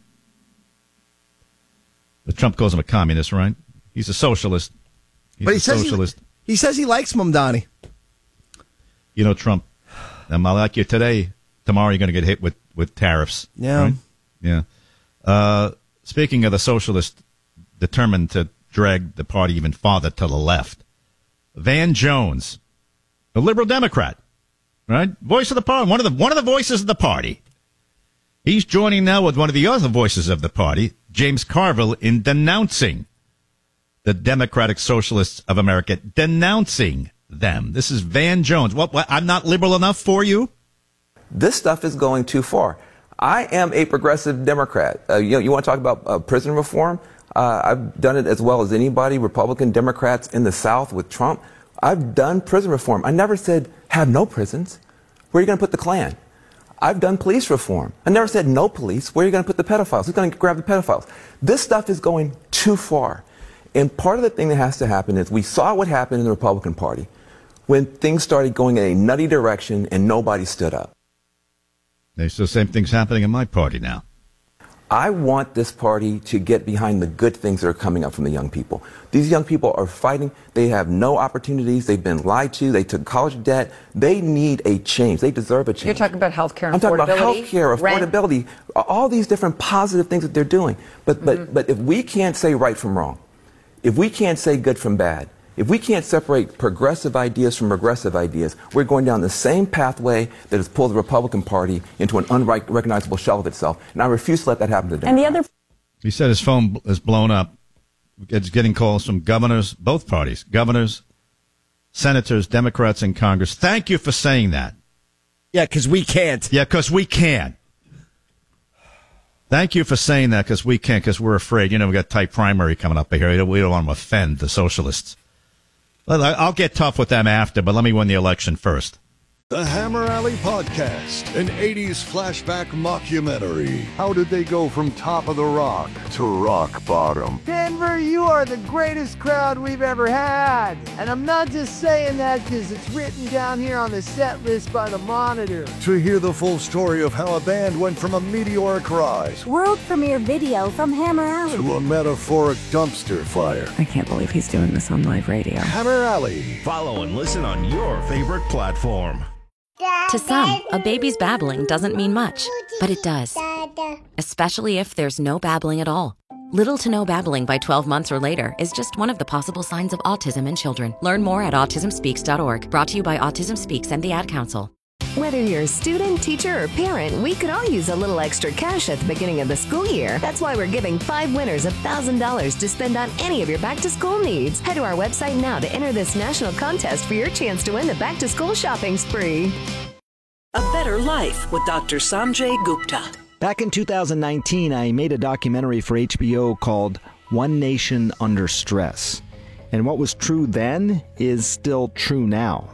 But Trump calls him a communist, right? He's a socialist. He's but he a says socialist. He, he says he likes Mamdani. You know, Trump, I'm like you today. Tomorrow you're going to get hit with, with tariffs. Yeah. Right? Yeah. Uh, speaking of the socialist determined to drag the party even farther to the left, Van Jones, a liberal Democrat, right? Voice of the party, one of the one of the voices of the party. He's joining now with one of the other voices of the party, James Carville, in denouncing the Democratic Socialists of America, denouncing them. This is Van Jones. What, what? I'm not liberal enough for you? This stuff is going too far. I am a progressive Democrat. Uh, you know, you want to talk about uh, prison reform? Uh, I've done it as well as anybody, Republican Democrats in the South with Trump. I've done prison reform. I never said have no prisons. Where are you going to put the Klan? I've done police reform. I never said no police. Where are you going to put the pedophiles? Who's going to grab the pedophiles? This stuff is going too far. And part of the thing that has to happen is we saw what happened in the Republican Party when things started going in a nutty direction and nobody stood up. There's the same things happening in my party now. I want this party to get behind the good things that are coming up from the young people. These young people are fighting. They have no opportunities. They've been lied to. They took college debt. They need a change. They deserve a change. You're talking about health care and I'm talking about affordability, health care, affordability, rent. All these different positive things that they're doing. But, mm-hmm. but, but if we can't say right from wrong, if we can't say good from bad, if we can't separate progressive ideas from regressive ideas, we're going down the same pathway that has pulled the Republican Party into an unrecognizable shell of itself. And I refuse to let that happen today. And the other... He said his phone is blown up. It's getting calls from governors, both parties, governors, senators, Democrats in Congress. Thank you for saying that. Yeah, because we can't. Yeah, because we can't. Thank you for saying that, because we can't, because we're afraid. You know, we've got tight primary coming up here. We don't want to offend the socialists. I'll get tough with them after, but let me win the election first. The Hammer Alley Podcast, an eighties flashback mockumentary. How did they go from top of the rock to rock bottom? Denver, you are the greatest crowd we've ever had. And I'm not just saying that because it's written down here on the set list by the Monitor. To hear the full story of how a band went from a meteoric rise, world premiere video from Hammer Alley, to a metaphoric dumpster fire. I can't believe he's doing this on live radio. Hammer Alley. Follow and listen on your favorite platform. To some, a baby's babbling doesn't mean much, but it does. Especially if there's no babbling at all. Little to no babbling by twelve months or later is just one of the possible signs of autism in children. Learn more at autism speaks dot org. Brought to you by Autism Speaks and the Ad Council. Whether you're a student, teacher, or parent, we could all use a little extra cash at the beginning of the school year. That's why we're giving five winners one thousand dollars to spend on any of your back-to-school needs. Head to our website now to enter this national contest for your chance to win the back-to-school shopping spree. A Better Life with Doctor Sanjay Gupta. Back in two thousand nineteen, I made a documentary for H B O called One Nation Under Stress. And what was true then is still true now.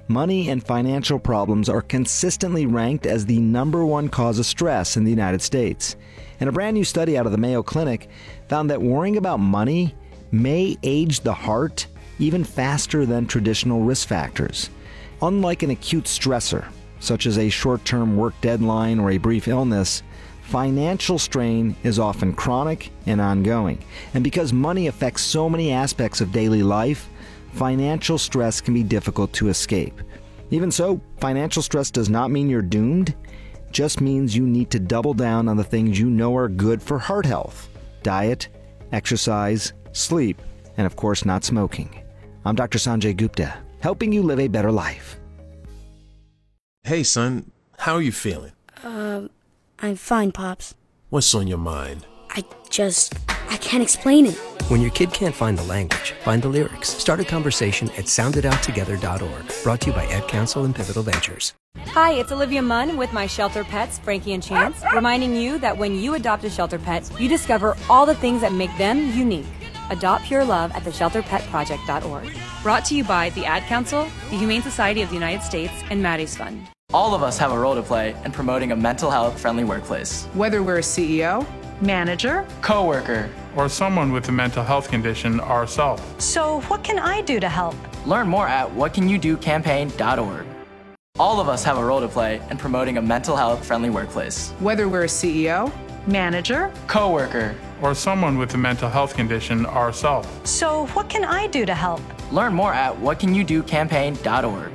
money and financial problems are consistently ranked as the number one cause of stress in the United States. And a brand new study out of the Mayo Clinic found that worrying about money may age the heart even faster than traditional risk factors. Unlike an acute stressor, such as a short-term work deadline or a brief illness, financial strain is often chronic and ongoing. And because money affects so many aspects of daily life, financial stress can be difficult to escape. Even so, financial stress does not mean you're doomed. It just means you need to double down on the things you know are good for heart health: diet, exercise, sleep, and of course not smoking. I'm Doctor Sanjay Gupta, helping you live a better life. Hey son, how are you feeling? Um, I'm fine, Pops. What's on your mind? I just, I can't explain it. When your kid can't find the language, find the lyrics. Start a conversation at sound it out together dot org. Brought to you by Ed Council and Pivotal Ventures. Hi, it's Olivia Munn with my shelter pets, Frankie and Chance, reminding you that when you adopt a shelter pet, you discover all the things that make them unique. Adopt pure love at the shelter pet project dot org. Brought to you by the Ad Council, the Humane Society of the United States, and Maddie's Fund. All of us have a role to play in promoting a mental health friendly workplace. Whether we're a C E O, manager, coworker, or someone with a mental health condition ourselves. So what can I do to help? Learn more at what can you do campaign dot org. All of us have a role to play in promoting a mental health friendly workplace. Whether we're a C E O, manager, coworker, or someone with a mental health condition ourselves. So what can I do to help? Learn more at what can you do campaign dot org.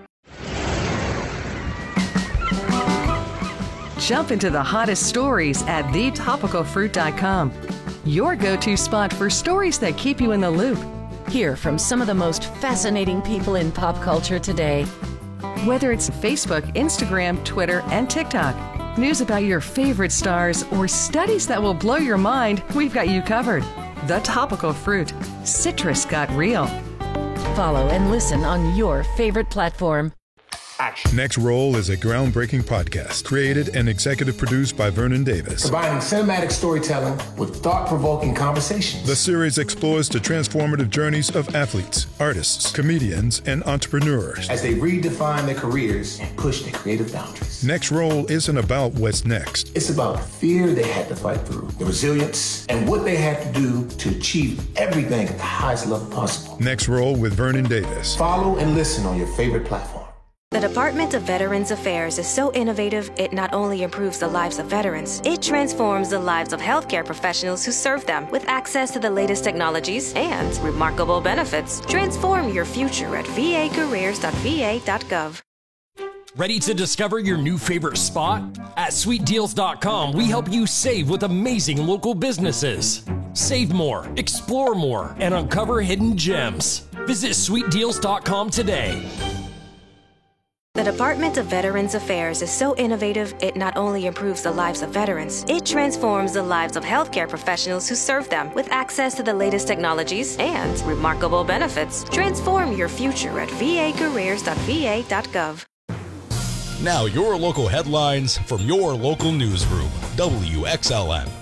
Jump into the hottest stories at the topical fruit dot com. Your go-to spot for stories that keep you in the loop. Hear from some of the most fascinating people in pop culture today. Whether it's Facebook, Instagram, Twitter, and TikTok, news about your favorite stars, or studies that will blow your mind, we've got you covered. The Topical Fruit. Citrus got real. Follow and listen on your favorite platform. Next Roll is a groundbreaking podcast created and executive produced by Vernon Davis. Combining cinematic storytelling with thought-provoking conversations. The series explores the transformative journeys of athletes, artists, comedians, and entrepreneurs as they redefine their careers and push their creative boundaries. Next Roll isn't about what's next. It's about the fear they had to fight through, the resilience, and what they had to do to achieve everything at the highest level possible. Next Roll with Vernon Davis. Follow and listen on your favorite platform. The Department of Veterans Affairs is so innovative, it not only improves the lives of veterans, it transforms the lives of healthcare professionals who serve them with access to the latest technologies and remarkable benefits. Transform your future at v a careers dot v a dot gov. Ready to discover your new favorite spot? At sweet deals dot com, we help you save with amazing local businesses. Save more, explore more, and uncover hidden gems. Visit sweet deals dot com today. The Department of Veterans Affairs is so innovative, it not only improves the lives of veterans, it transforms the lives of healthcare professionals who serve them with access to the latest technologies and remarkable benefits. Transform your future at v a careers dot v a dot gov. Now your local headlines from your local newsroom, W X L N.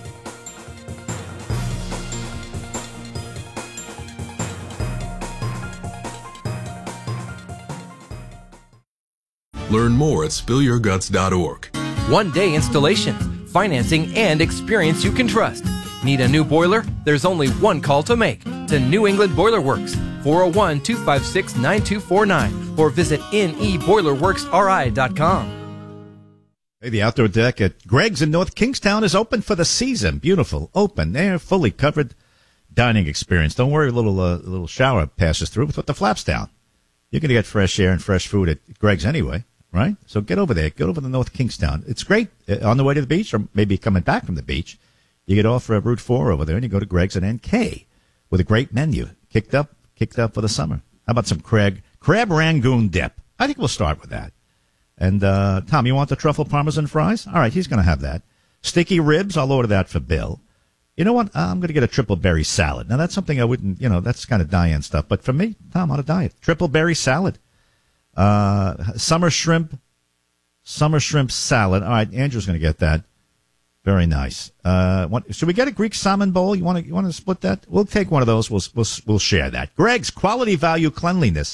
Learn more at spill your guts dot org. One-day installation, financing, and experience you can trust. Need a new boiler? There's only one call to make. To New England Boiler Works, four oh one, two five six, nine two four nine, or visit N E boiler works R I dot com. Hey, the outdoor deck at Greg's in North Kingstown is open for the season. Beautiful, open air, fully covered dining experience. Don't worry, a little, uh, little shower passes through with the flaps down. You're going to get fresh air and fresh food at Greg's anyway. Right? So get over there. Get over to North Kingstown. It's great. Uh, on the way to the beach, or maybe coming back from the beach, you get off uh, Route four over there, and you go to Greg's and N K with a great menu. Kicked up, kicked up for the summer. How about some crab, crab rangoon dip? I think we'll start with that. And, uh, Tom, you want the truffle parmesan fries? All right, he's going to have that. Sticky ribs, I'll order that for Bill. You know what? I'm going to get a triple berry salad. Now, that's something I wouldn't, you know, that's kind of Diane stuff. But for me, Tom, on a diet, triple berry salad. Uh, summer shrimp, summer shrimp salad. All right, Andrew's going to get that. Very nice. Uh, what, should we get a Greek salmon bowl? You want to, you want to split that? We'll take one of those. We'll, we'll, we'll share that. Greg's quality, value, cleanliness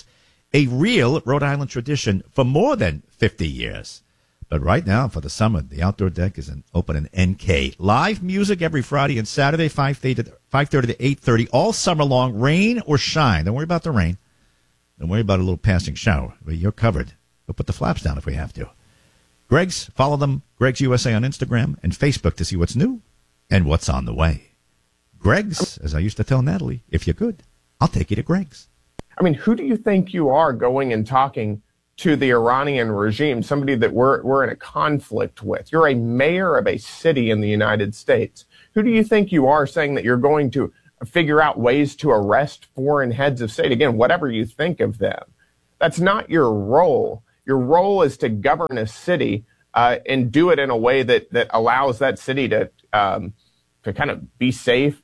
a real Rhode Island tradition for more than fifty years. But right now, for the summer, the outdoor deck is an open in N K. Live music every Friday and Saturday, five thirty to eight thirty, all summer long, rain or shine. Don't worry about the rain. Don't worry about a little passing shower. You're covered. We'll put the flaps down if we have to. Greg's, follow them, Greg's U S A on Instagram and Facebook to see what's new and what's on the way. Greg's, as I used to tell Natalie, if you could, I'll take you to Greg's. I mean, who do you think you are going and talking to the Iranian regime, somebody that we're, we're in a conflict with? You're a mayor of a city in the United States. Who do you think you are saying that you're going to figure out ways to arrest foreign heads of state? Again, whatever you think of them. That's not your role. Your role is to govern a city uh, and do it in a way that, that allows that city to, um, to kind of be safe.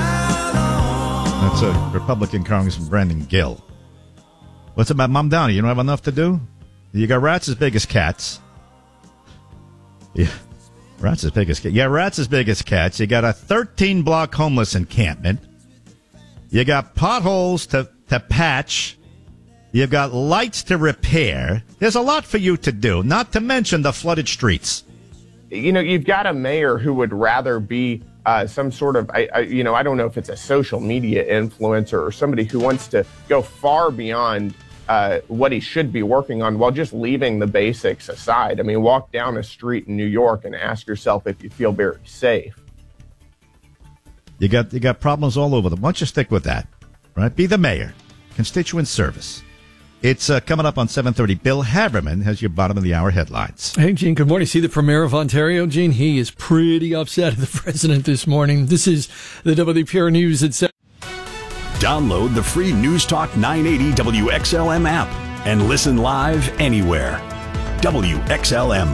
That's a Republican Congressman Brandon Gill. What's about Mom Downey? You don't have enough to do? You got rats as big as cats. Yeah, rats as big as cats. Yeah, rats as big as cats. You got a thirteen-block homeless encampment. You got potholes to, to patch. You've got lights to repair. There's a lot for you to do, not to mention the flooded streets. You know, you've got a mayor who would rather be Uh, some sort of, I, I, you know, I don't know if it's a social media influencer or somebody who wants to go far beyond uh, what he should be working on while just leaving the basics aside. I mean, walk down a street in New York and ask yourself if you feel very safe. You got you got problems all over them. Why don't you stick with that, right? Be the mayor. Constituent service. It's uh, coming up on seven thirty. Bill Haverman has your bottom of the hour headlines. Hey, Gene, good morning. See the Premier of Ontario, Gene? He is pretty upset at the president this morning. This is the W P R News at seven. Download the free News Talk nine eighty W X L M app and listen live anywhere. W X L M.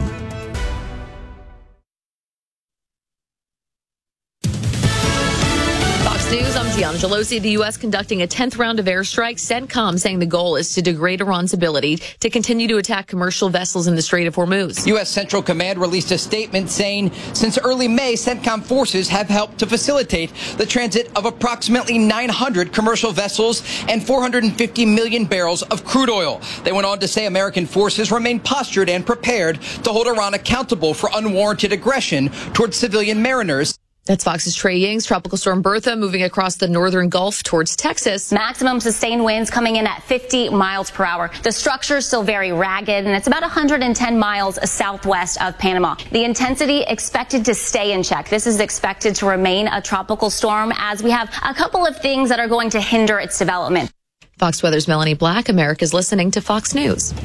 News, I'm Tiana Gelosi. The U S conducting a tenth round of airstrikes. CENTCOM saying the goal is to degrade Iran's ability to continue to attack commercial vessels in the Strait of Hormuz. U S Central Command released a statement saying since early May, CENTCOM forces have helped to facilitate the transit of approximately nine hundred commercial vessels and four hundred fifty million barrels of crude oil. They went on to say American forces remain postured and prepared to hold Iran accountable for unwarranted aggression towards civilian mariners. That's Fox's Trey Yings. Tropical storm Bertha moving across the northern Gulf towards Texas. Maximum sustained winds coming in at fifty miles per hour. The structure is still very ragged, and it's about one hundred ten miles southwest of Panama. The intensity expected to stay in check. This is expected to remain a tropical storm as we have a couple of things that are going to hinder its development. Fox Weather's Melanie Black. America's listening to Fox News.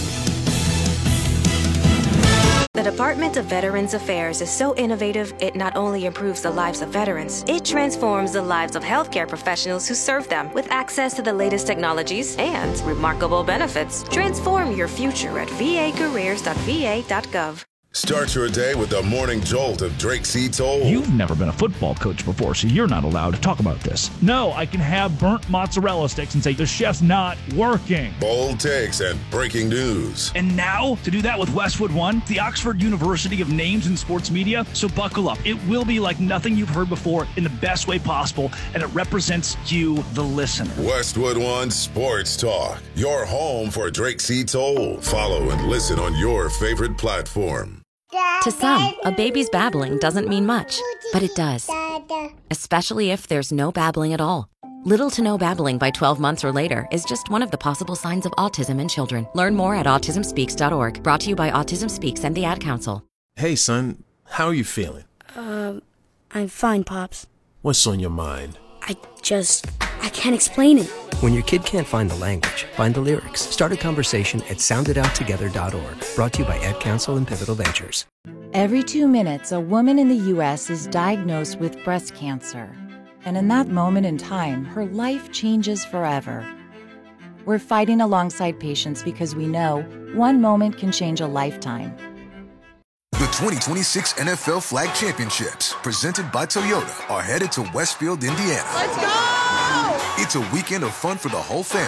The Department of Veterans Affairs is so innovative, it not only improves the lives of veterans, it transforms the lives of healthcare professionals who serve them with access to the latest technologies and remarkable benefits. Transform your future at v a careers dot v a dot gov. Start your day with the morning jolt of Drake C. Toll. You've never been a football coach before, so you're not allowed to talk about this. No, I can have burnt mozzarella sticks and say the chef's not working. Bold takes and breaking news. And now, to do that with Westwood One, the Oxford University of Names in Sports Media. So buckle up. It will be like nothing you've heard before in the best way possible, and it represents you, the listener. Westwood One Sports Talk, your home for Drake C. Toll. Follow and listen on your favorite platform. To some, a baby's babbling doesn't mean much, but it does. Especially if there's no babbling at all. Little to no babbling by twelve months or later is just one of the possible signs of autism in children. Learn more at autism speaks dot org. Brought to you by Autism Speaks and the Ad Council. Hey, son, how are you feeling? Uh, I'm fine, Pops. What's on your mind? I just, I can't explain it. When your kid can't find the language, find the lyrics. Start a conversation at sound it out together dot org. Brought to you by Ad Council and Pivotal Ventures. Every two minutes, a woman in the U S is diagnosed with breast cancer. And in that moment in time, her life changes forever. We're fighting alongside patients because we know one moment can change a lifetime. The twenty twenty-six N F L Flag Championships, presented by Toyota, are headed to Westfield, Indiana. Let's go! It's a weekend of fun for the whole family,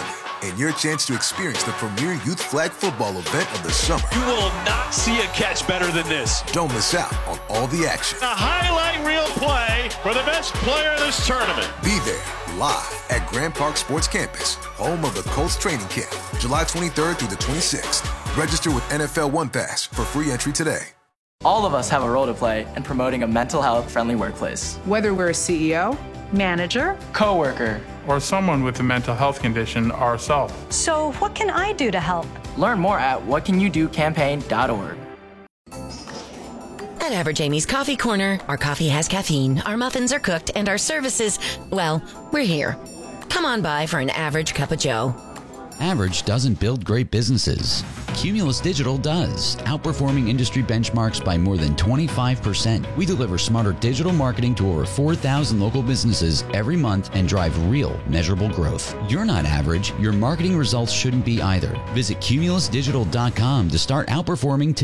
and your chance to experience the premier youth flag football event of the summer. You will not see a catch better than this. Don't miss out on all the action. A highlight reel play for the best player of this tournament. Be there live at Grand Park Sports Campus, home of the Colts training camp, July twenty-third through the twenty-sixth. Register with N F L One Pass for free entry today. All of us have a role to play in promoting a mental health friendly workplace. Whether we're a C E O, manager, coworker, or someone with a mental health condition ourselves. So what can I do to help? Learn more at what can you do campaign dot org. At Average Amy's Coffee Corner, our coffee has caffeine, our muffins are cooked, and our services, well, we're here. Come on by for an average cup of joe. Average doesn't build great businesses. Cumulus Digital does, outperforming industry benchmarks by more than twenty-five percent. We deliver smarter digital marketing to over four thousand local businesses every month and drive real, measurable growth. You're not average. Your marketing results shouldn't be either. Visit cumulus digital dot com to start outperforming today.